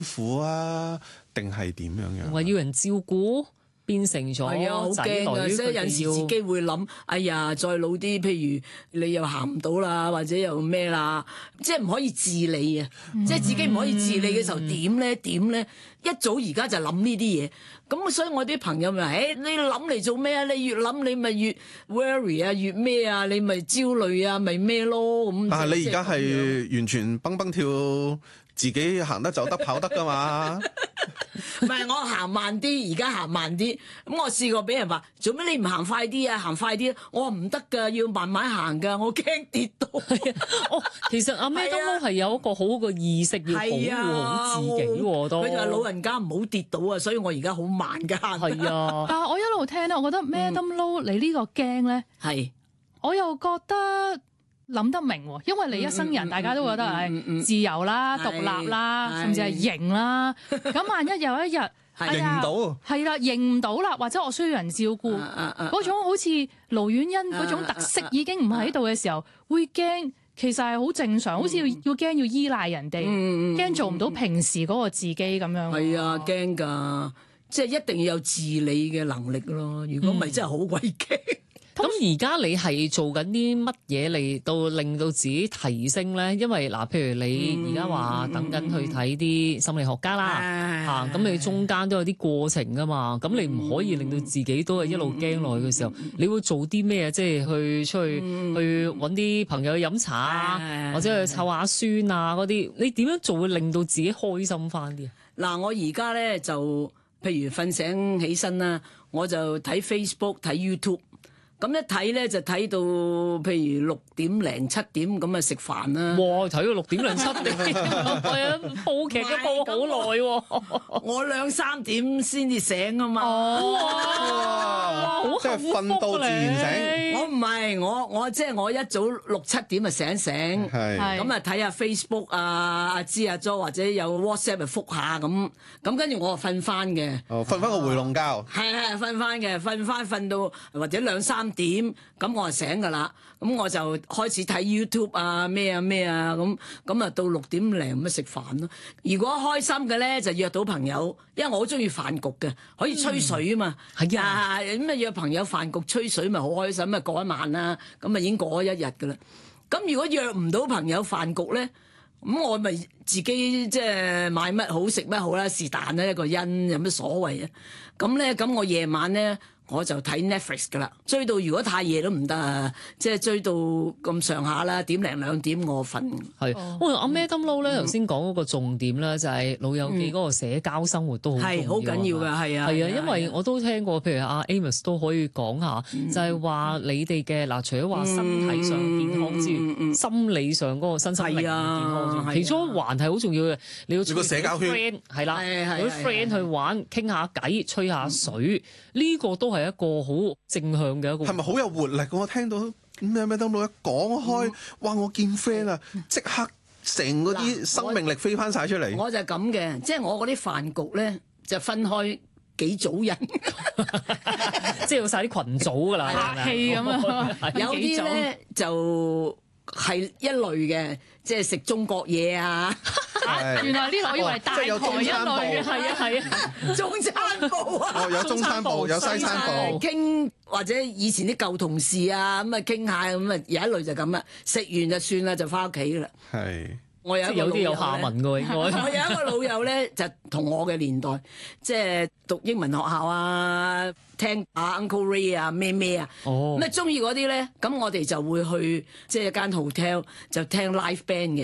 苦啊，定係點樣？ 話要人照顧。變成咗仔女， 所以有時自己會諗，哎呀，再老啲，譬如你又行唔到啦，或者又咩啦，即係唔可以自理啊！即係自己唔可以自理嘅時候，點咧？一早而家就諗呢啲嘢，咁所以我啲朋友咪話，你諗嚟做咩啊？你越諗你咪越 worry 啊，越咩啊？你咪焦慮啊，咪咩咯咁。 但係你而家係完全蹦蹦跳，自己行得走得跑得㗎嘛？ 唔係我行慢啲，而家行慢啲。咁我試過俾人話：做咩你唔行快啲啊？行快啲！我話唔得㗎，要慢慢行㗎，我驚跌到。 其實阿咩都係有一個好嘅意識，要保護好自己喎。都佢就話老人家唔好跌到啊，所以我而家好慢㗎。 係啊， 但係我一路聽咧，我覺得 Madam Lo 你呢個驚咧， 係我又覺得諗得明喎，因為你一生人大家都覺得係自由啦、獨立啦，甚至係型啦。咁萬一有一日認唔到， 係啦，認唔到啦，或者我需要人照顧，嗰種好似盧婉欣嗰種特色已經唔喺度嘅時候，會驚。其實係好正常，好似要驚要依賴人哋，驚做唔到平時嗰個自己咁樣。 係啊，驚㗎，即係一定要有自理嘅能力咯。如果唔係，真係好鬼驚。 咁而家你係做緊啲乜嘢嚟到令到自己提升咧？因為嗱，譬如你而家話等緊去睇啲心理學家啦，咁你中間都有啲過程噶嘛。咁你唔可以令到自己都係一路驚落去嘅時候，你會做啲咩？即係去出去去揾啲朋友去飲茶啊，或者去湊下孫啊嗰啲。你點樣做會令到自己開心翻啲啊？ 嗱，我而家咧就譬如瞓醒起身啦，我就睇 Facebook 睇 YouTube。咁一睇咧就睇到譬如6:07咁啊食飯啦。 哇！睇到6:07係啊，煲劇都煲好耐喎。 我2-3點先至醒啊嘛。 哇！ 即係瞓到自然醒。 我唔係，我即係我一早6-7點啊醒，咁啊睇下 Facebook 啊，阿芝阿 Jo 或者有 WhatsApp 啊覆下咁跟住我就瞓翻嘅。 瞓翻個回籠覺。 係瞓翻嘅，瞓到或者2-3點，咁我就醒㗎啦。咁我就開始睇 YouTube 啊，咩啊咁啊到6點零咁食飯咯。如果開心嘅咧，就約到朋友，因為我好中意飯局嘅，可以吹水啊嘛。係啊，咁啊約朋友飯局吹水咪好開心，咪過一晚啦。咁啊已經過咗一日㗎啦。咁如果約唔到朋友飯局咧，咁我咪自己即係買乜好食乜好啦，是但啦，一個人有乜所謂啊？咁我夜晚咧，我就睇 Netflix 㗎啦，追到如果太夜都唔得啊，即係追到咁上下啦，1:00-2點我瞓。 係，阿 Madam Lo 咧頭先講嗰個重點咧，就係老友記嗰個社交生活都好重要， 係好緊要㗎，係啊， 因為我都聽過，譬如阿 Amos 都可以講下，就係話你哋嘅嗱，除咗話身體上健康之餘，心理上嗰個身心靈健康，其中一環係好重要嘅，你要個社交圈 friend 係啦，有啲 friend 去玩，傾下偈，吹下水，呢個都係一個好正向嘅一個。 係咪好有活力？我聽到咩 Madam Lo 一講開，哇！我見 friend 啊，即刻成嗰啲生命力飛翻晒出嚟。 我就係咁嘅，即係我嗰啲飯局咧就分開幾組人， 即係有晒啲群組㗎啦， 客氣咁啊。 有啲咧就係一類嘅，即係食中國嘢啊。 原來呢個我以為大台一類嘅，係啊， 中餐部啊， 有中餐部，有西餐部， 傾或者以前啲舊同事啊，咁啊傾下咁啊，有一類就咁啦，食完就算啦，就翻屋企噶啦。 係， 我有啲有下文㗎喎，應該。 我有一個老友咧，就同我嘅年代，即係讀英文學校啊，聽阿 Uncle Ray 啊，咩啊，咁啊中意嗰啲咧，咁我哋就會去即係一間 hotel 就聽 live band 嘅。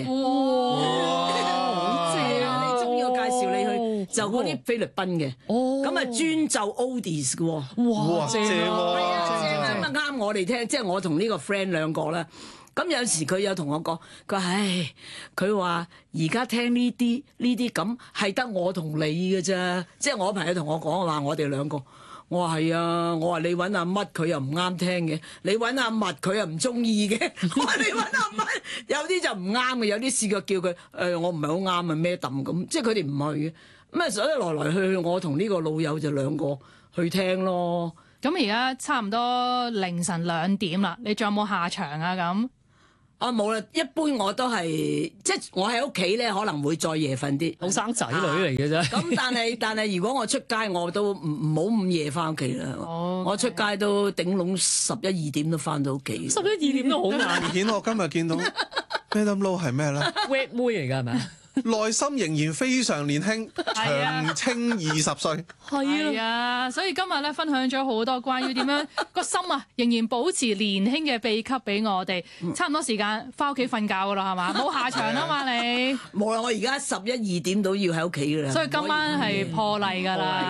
好正啊！你中意我介紹你去就嗰啲菲律賓嘅，咁啊專奏 oldies 嘅喎。 哇！正啊！正啊！啱我哋聽，即係我同呢個 friend 兩個啦。咁有時佢有同我講，佢話佢話而家聽呢啲咁係得我同你嘅啫。即係我朋友同我講話，我哋兩個。我話係啊，我話你揾阿乜佢又唔啱聽嘅，你揾阿麥佢又唔中意嘅。我話你揾阿乜，有啲就唔啱嘅，有啲試過叫佢我唔係好啱啊咩揼咁，即係佢哋唔去嘅。咁啊，所以來來去去，我同呢個老友就兩個去聽咯。 咁而家差唔多凌晨2點啦，你仲有冇下場啊？咁冇啦，一般我都係即係我喺屋企咧，可能會再夜瞓啲。 後生仔女嚟嘅啫。 咁但係如果我出街，我都唔好咁夜翻屋企啦。我出街都頂籠11-12點都翻到屋企。 11-12點都好晏。 明顯我今日見到 Madam Lo 係咩咧？ Red 妹嚟㗎係咪啊？ 內心仍然非常年輕，長青20歲。 係啊，所以今日咧分享咗好多關於點樣個心啊，仍然保持年輕嘅秘笈俾我哋。差唔多時間翻屋企瞓覺噶啦，係嘛？冇下場啊嘛你。 冇啦，我而家11-12點都要喺屋企噶啦。 所以今晚係破例㗎啦。